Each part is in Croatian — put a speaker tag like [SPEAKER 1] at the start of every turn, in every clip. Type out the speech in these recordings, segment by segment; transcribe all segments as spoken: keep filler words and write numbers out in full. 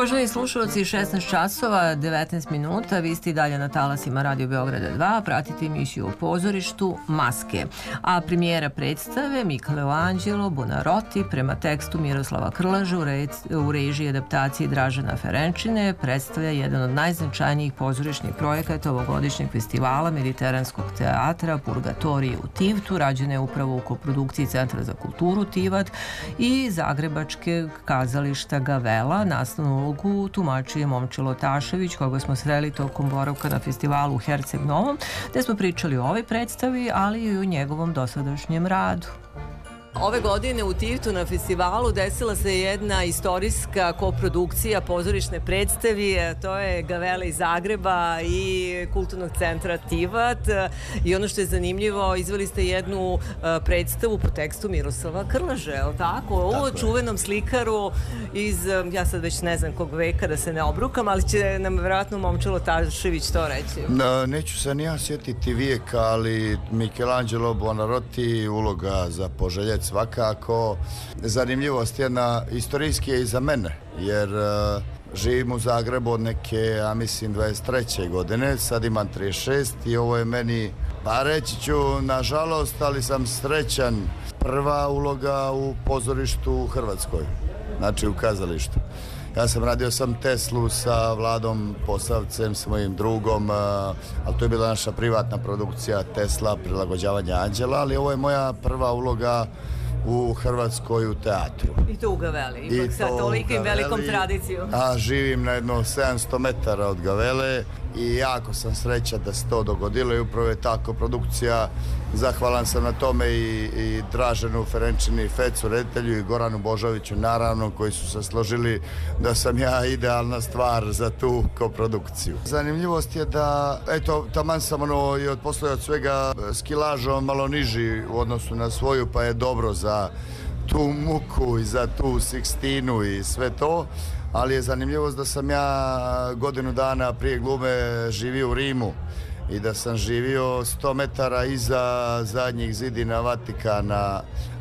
[SPEAKER 1] Uvaženi slušalci, šesnaest časova, devetnaest minuta, vi ste i dalje na talasima Radio Beograda dva, pratite emisiju o pozorištu Maske. A premijera predstave Michelangelo Buonarroti prema tekstu Miroslava Krleže u režiji adaptacije Dražena Ferenčine predstavlja jedan od najznačajnijih pozorišnih projekata ovogodišnjeg festivala Mediteranskog teatra Purgatorije u Tivtu, rađena je upravo u koprodukciji Centra za kulturu Tivat i Zagrebačke kazališta Gavela. Nastavnu ulogu tumači je Momčilo Tašević, koga smo sreli tokom boravka na festivalu u Herceg Novom, gde smo pričali o ovoj predstavi, ali i o njegovom dosadašnjem radu. Ove godine u Tivtu na festivalu desila se jedna istorijska koprodukcija pozorišne predstavi, to je Gavela iz Zagreba i Kulturnog centra Tivat, i ono što je zanimljivo, izveli ste jednu predstavu po tekstu Miroslava Krleže, je li tako? O čuvenom slikaru iz, ja sad već ne znam kog veka, da se ne obrukam, ali će nam vjerojatno Momčilo Tašević to reći.
[SPEAKER 2] No, neću se ni ja sjetiti vijeka, ali Michelangelo Buonarroti, uloga za poželjec svakako. Zanimljivost jedna istorijski je i za mene, jer uh, živim u Zagrebu od neke, ja mislim, dvadeset treće godine, sad imam trideset šest i ovo je meni, pa reći ću, nažalost, ali sam srećan, prva uloga u pozorištu u Hrvatskoj, znači u kazalištu. Ja sam radio sam Teslu sa Vladom Posavcem, s mojim drugom, ali to je bila naša privatna produkcija Tesla, prilagođavanje Anđela, ali ovo je moja prva uloga u Hrvatskoj u teatru.
[SPEAKER 1] I to u Gaveli, ipak sa tolikim velikom tradicijom.
[SPEAKER 2] A živim na jedno sedamsto metara od Gavele i jako sam srećan da se to dogodilo i upravo je tako produkcija. Zahvalan sam na tome i, i Draženu Ferenčini, Fecu reditelju i Goranu Božoviću naravno, koji su se složili da sam ja idealna stvar za tu koprodukciju. Zanimljivost je da, eto, taman sam ono i od posle od svega s kilažom malo niži u odnosu na svoju, pa je dobro za tu muku i za tu sikstinu i sve to, ali je zanimljivost da sam ja godinu dana prije glume živio u Rimu i da sam živio sto metara iza zadnjih zidina Vatikana,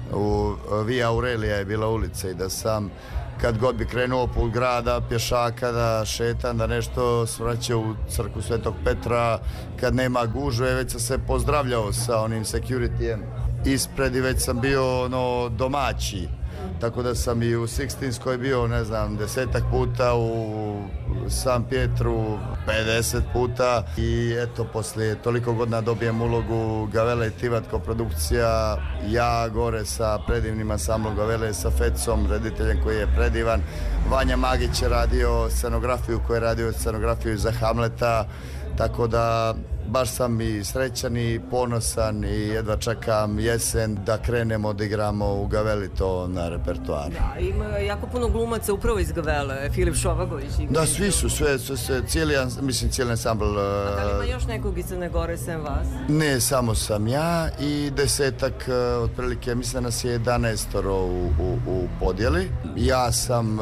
[SPEAKER 2] u Via Aurelija je bila ulica, i da sam kad god bi krenuo put grada pješaka da šetam, da nešto svraćao u crkvu Svetog Petra, kad nema gužve, već sam se pozdravljao sa onim securityjem ispred i već sam bio ono domaći, tako da sam i u Sikstinskoj bio, ne znam, desetak puta, u San Pietru pedeset puta i eto, poslije toliko godina dobijem ulogu Gavele i Tivat koprodukcija, ja gore sa predivnim ansamblom Gavele, sa Fecom, rediteljem koji je predivan. Vanja Magić je radio scenografiju, koji je radio scenografiju za Hamleta, tako da baš sam i srećan i ponosan i jedva čekam jesen da krenemo da igramo u Gaveli to na repertoaru.
[SPEAKER 1] Da, ima jako puno glumaca upravo iz Gavele, Filip Šovagović.
[SPEAKER 2] Da, svi su, sve, sve, sve cijeli, mislim, cijeli ansambl.
[SPEAKER 1] A da li ima još nekog iz Crne Gore sem vas?
[SPEAKER 2] Ne, samo sam ja i desetak, otprilike, mislim da nas je jedanaestoro u, u, u podjeli. Ja sam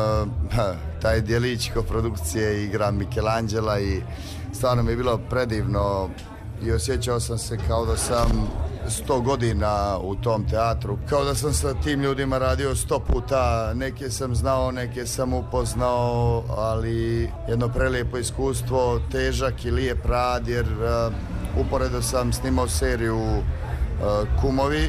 [SPEAKER 2] taj djelić koprodukcije, igram Michelangela i stvarno mi je bilo predivno i osjećao sam se kao da sam sto godina u tom teatru, kao da sam sa tim ljudima radio sto puta, neke sam znao, neke sam upoznao, ali jedno prelijepo iskustvo, težak i lijep rad, jer uh, uporedo sam snimao seriju uh, Kumovi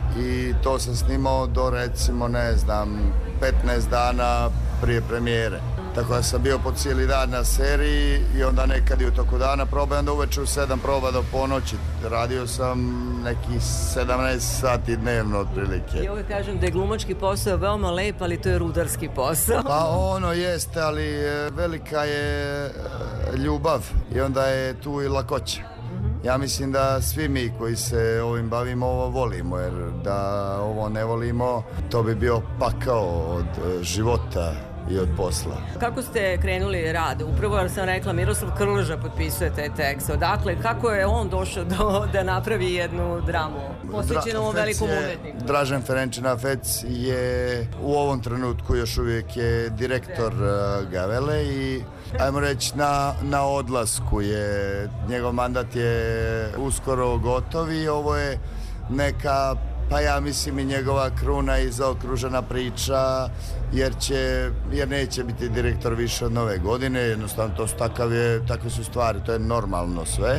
[SPEAKER 2] i to sam snimao do, recimo, ne znam, petnaest dana prije premijere. Tako da sam bio po cijeli dan na seriji i onda nekad i u toku dana proba, onda uveče u sedam proba do ponoći. Radio sam nekih sedamnaest sati dnevno otprilike.
[SPEAKER 1] I uvijek kažem da je glumački posao veoma lep, ali to je rudarski posao.
[SPEAKER 2] Pa ono jeste, ali velika je ljubav i onda je tu i lakoća. Ja mislim da svi mi koji se ovim bavimo ovo volimo, jer da ovo ne volimo, to bi bio pakao od života i od posla.
[SPEAKER 1] Kako ste krenuli rad? Upravo sam rekla, Miroslav Krleža potpisuje taj tekst. Odakle, kako je on došao do, da napravi jednu dramu posvećenu ovom velikom umetniku?
[SPEAKER 2] Dražen Ferenčina Fec je u ovom trenutku još uvijek je direktor uh, Gavele i ajmo reći na, na odlasku je, njegov mandat je uskoro gotov i ovo je neka pa ja mislim i njegova kruna i zaokružena priča, jer će, jer neće biti direktor više od nove godine, jednostavno to su takav je, takve su stvari, to je normalno sve.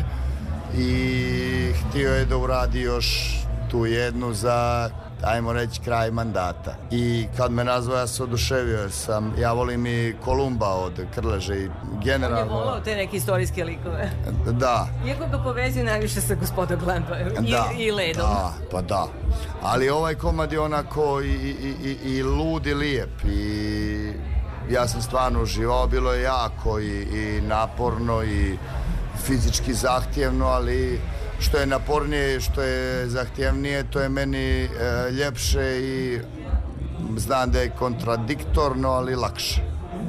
[SPEAKER 2] I htio je da uradi još tu jednu za, ajmo reći, kraj mandata. I kad me nazvao, ja se oduševio sam. Ja volim i Kolumba od Krleže i generalno...
[SPEAKER 1] On je volao te neke istorijske likove.
[SPEAKER 2] Da.
[SPEAKER 1] Iako ga povezuje najviše sa gospodom Glemba i,
[SPEAKER 2] da,
[SPEAKER 1] i Ledom.
[SPEAKER 2] Da, pa da. Ali ovaj komad je onako i, i, i, i lud i lijep. I ja sam stvarno uživao. Bilo je jako i, i naporno i fizički zahtjevno, ali što je napornije i što je zahtjevnije, to je meni e, ljepše i znam da je kontradiktorno, ali lakše.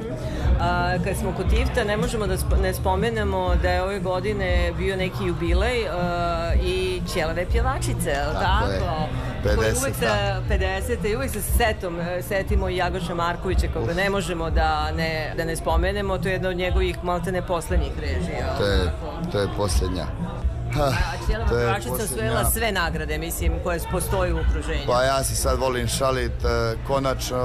[SPEAKER 1] A, kad smo kod Tifta, ne možemo da sp- ne spomenemo da je ove godine bio neki jubilej a, i Ćelave pjevačice, tako?
[SPEAKER 2] tako?
[SPEAKER 1] pedeset pedeset i uvijek se setom, setimo i Jagoša Markovića, koga ne možemo da ne, da ne spomenemo, to je jedna od njegovih maltene poslednjih režija.
[SPEAKER 2] To je, to je posljednja.
[SPEAKER 1] A Ćelava pjevačica osvojila sve nagrade, mislim, koje postoji u okruženju.
[SPEAKER 2] Pa ja se sad volim šalit, konačno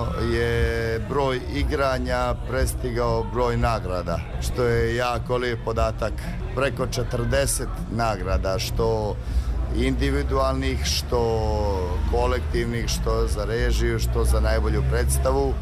[SPEAKER 2] je broj igranja prestigao broj nagrada, što je jako lijep podatak. Preko četrdeset nagrada, što individualnih, što kolektivnih, što za režiju, što za najbolju predstavu,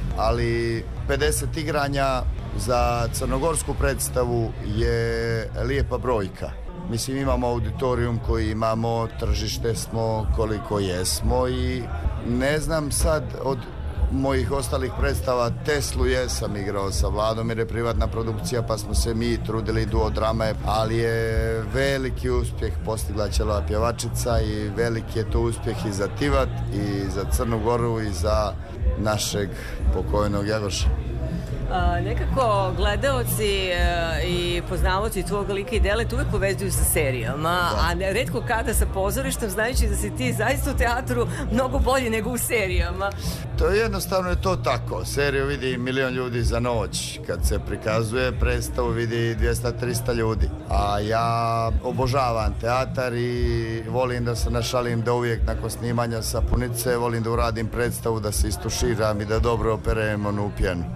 [SPEAKER 2] ali pedeset igranja za crnogorsku predstavu je lijepa brojka. Mislim, imamo auditorijum koji imamo, tržište smo koliko jesmo i ne znam sad od mojih ostalih predstava, Teslu jesam igrao sa Vladom jer je privatna produkcija pa smo se mi trudili duodrame, ali je veliki uspjeh postigla Ćelava pjevačica i veliki je to uspjeh i za Tivat i za Crnu Goru i za našeg pokojnog Jagoša.
[SPEAKER 1] A, nekako gledaoci e, i poznavaoci tvojeg lika i dela te uvijek povezuju sa serijama, da. A ne, retko kada sa pozorištem, znajući da si ti zaista u teatru mnogo bolji nego u serijama.
[SPEAKER 2] To je jednostavno je to tako. Seriju vidi milion ljudi za noć. Kad se prikazuje predstavu vidi dvjesto do tristo ljudi. A ja obožavam teatar i volim da se našalim da uvijek nakon snimanja sapunice volim da uradim predstavu, da se istuširam i da dobro operem onu pjenu.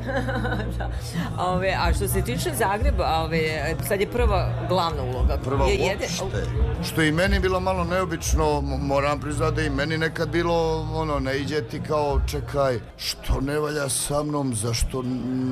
[SPEAKER 1] Da. Ove, a što se tiče Zagreba, ove, sad je prva glavna uloga.
[SPEAKER 2] Prva
[SPEAKER 1] je
[SPEAKER 2] uopšte. Što i meni bilo malo neobično, moram priznati da i meni nekad bilo, ono, ne iđe ti kao, čekaj, što ne valja sa mnom, zašto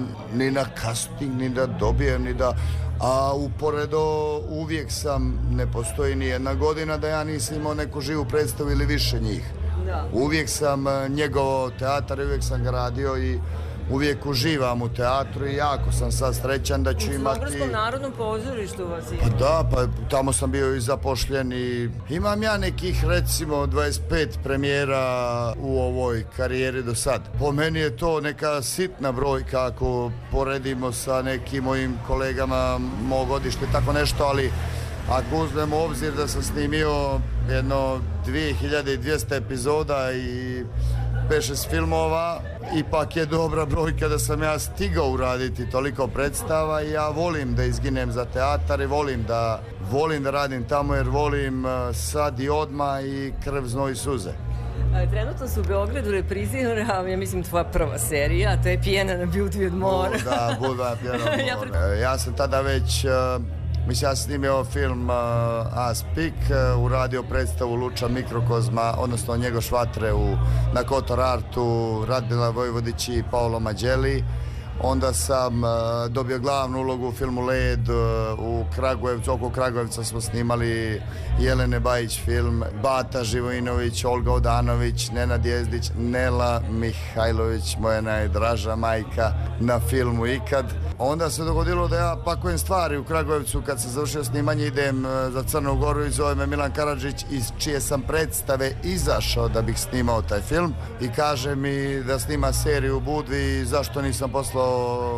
[SPEAKER 2] ni na casting, ni da dobijem, ni da... A uporedo uvijek sam, ne postoji ni jedna godina da ja nisam imao neku živu predstavu ili više njih. Da. Uvijek sam njegovao teatar, uvijek sam ga radio i uvijek uživam u teatru i jako sam sad srećan da ću imati... U
[SPEAKER 1] Crnogorskom narodnom pozorištu vas je.
[SPEAKER 2] Pa da, pa tamo sam bio i zapošljen i imam ja nekih recimo dvadeset pet premijera u ovoj karijeri do sad. Po meni je to neka sitna brojka ako poredimo sa nekim mojim kolegama mog godište, tako nešto, ali ako uzmemo u obzir da sam snimio jedno dvije hiljade dvjesto epizoda i pet šest filmova, ipak je dobra brojka da sam ja stigao uraditi toliko predstava i ja volim da izginem za teatar i volim da, volim da radim tamo jer volim sad i odmah i krv, znoj i suze.
[SPEAKER 1] Trenutno su u Beogradu reprizira, ja mislim, tvoja prva serija, a to je Pijena na Beauty od mora.
[SPEAKER 2] O, da, Budva Pijena od mora. Ja sam tada već... Mislim, ja sam snimio film uh, A Speak, uh, uradio predstavu Luča Mikrokozma, odnosno Njego Švatre u, na Kotor Artu, Radmila Vojvodić i Paolo Mađeli. Onda sam uh, dobio glavnu ulogu u filmu Led uh, u Kragujevcu, oko Kragujevca smo snimali Jelene Bajić film, Bata Živojinović, Olga Odanović, Nenad Jezdić, Nela Mihajlović, moja najdraža majka na filmu ikad. Onda se dogodilo da ja pakujem stvari u Kragujevcu, kad sam završio snimanje idem uh, za Crnu Goru i zove me Milan Karadžić iz čije sam predstave izašao da bih snimao taj film i kaže mi da snima seriju u Budvi, zašto nisam poslao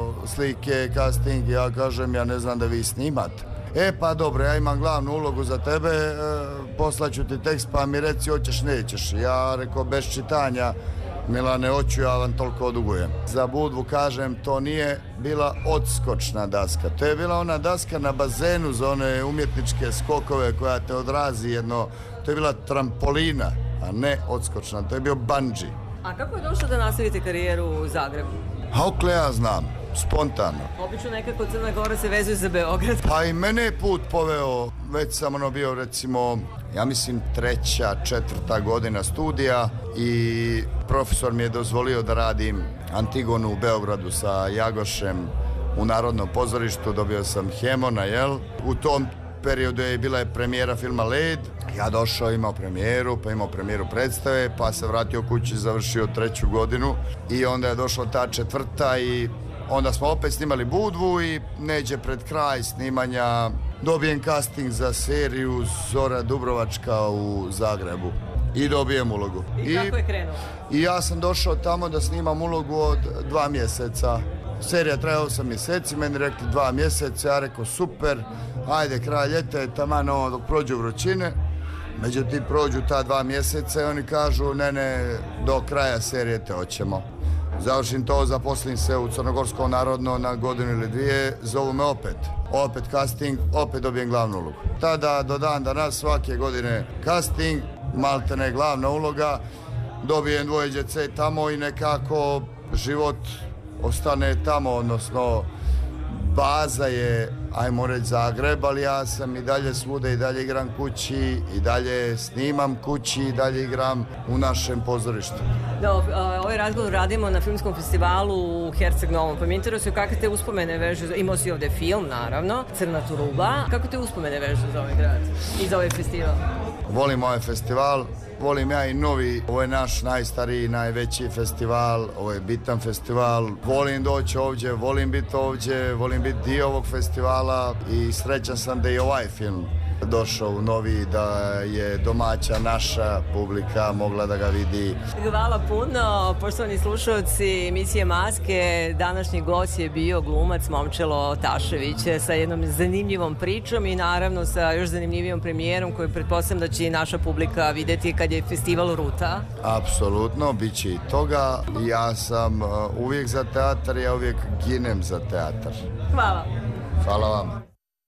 [SPEAKER 2] slike, casting, ja kažem ja ne znam da vi snimate. E pa dobro, ja imam glavnu ulogu za tebe, e, poslaću ti tekst pa mi reci hoćeš, nećeš. Ja rekao bez čitanja, Milane, hoću, ja vam toliko odugujem. Za Budvu kažem, to nije bila odskočna daska, to je bila ona daska na bazenu za one umjetničke skokove koja te odrazi jedno, to to je bila trampolina, a ne odskočna, to je bio bungee.
[SPEAKER 1] A kako je došlo da nastavite karijeru u Zagrebu?
[SPEAKER 2] A okle ja znam, spontano.
[SPEAKER 1] Obično nekako Crna Gora se vezuje za Beograd.
[SPEAKER 2] Pa i mene je put poveo, već sam ono bio recimo, ja mislim treća, četvrta godina studija i profesor mi je dozvolio da radim Antigonu u Beogradu sa Jagošem u Narodnom pozorištu, dobio sam Hemona, jel? U tom periodu je bila je premijera filma Led, ja došao, imao premijeru, pa imao premijeru predstave, pa se vratio kući, završio treću godinu i onda je došla ta četvrta i onda smo opet snimali Budvu i neđe pred kraj snimanja dobijem casting za seriju Zora Dubrovačka u Zagrebu i dobijem ulogu.
[SPEAKER 1] I kako je krenuo?
[SPEAKER 2] I ja sam došao tamo da snimam ulogu od dva mjeseca. Serija traje osam mjeseci, meni rekli dva mjeseca, ja rekao super, ajde kraj ljeta je taman ovo dok prođu vrućine. Međutim, prođu ta dva mjeseca i oni kažu ne, ne, do kraja serije te hoćemo. Završim to, zaposlim se u Crnogorsko narodno na godinu ili dvije, zovu me opet. Opet casting, opet dobijem glavnu ulogu. Tada do dan danas svake godine casting, maltene glavna uloga, dobijem dvoje djece tamo i nekako život ostane tamo, odnosno baza je, ajmo reći, Zagreb, ali ja sam i dalje svuda, i dalje igram kući, i dalje snimam kući, i dalje igram u našem pozorištu.
[SPEAKER 1] Da, ovaj razgovor radimo na filmskom festivalu u Herceg Novom, pa mi interesuje kakve te uspomene vežu, imao si ovdje film, naravno, Crna Turuba, kako te uspomene vežu za ovaj grad i za ovaj festival?
[SPEAKER 2] Volim ovaj festival, volim ja i novi, ovo je naš najstariji, najveći festival, ovo je bitan festival, volim doći ovdje, volim biti ovdje, volim biti dio ovog festivala i srećan sam da i ovaj film došao u novi, da je domaća naša publika mogla da ga vidi.
[SPEAKER 1] Hvala puno, poštovani slušalci emisije Maske. Današnji gost je bio glumac Momčilo Tašević sa jednom zanimljivom pričom i naravno sa još zanimljivijom premijerom koju pretpostavljam da će i naša publika vidjeti kad je festival Ruta.
[SPEAKER 2] Apsolutno, bit će i toga. Ja sam uvijek za teatar, ja uvijek ginem za teatar.
[SPEAKER 1] Hvala.
[SPEAKER 2] Hvala vam.